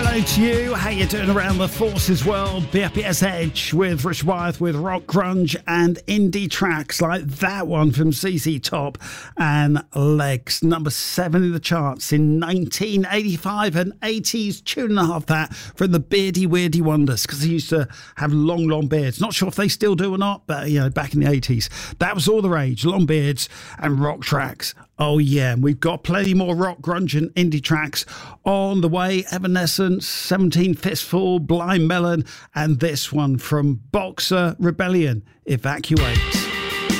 Hello to you. How you doing around the Forces world? BFBS Edge with Rich Wyeth with rock, grunge and indie tracks like that one from ZZ Top and Legs. Number 7 in the charts in 1985, an 80s tune and a half that from the Beardy Weirdy Wonders, because they used to have long beards. Not sure if they still do or not, but you know, back in the 80s, that was all the rage. Long beards and rock tracks. Oh yeah, we've got plenty more rock, grunge and indie tracks on the way. Evanescence, 17 Fistful, Blind Melon, and this one from Boxer Rebellion, Evacuate.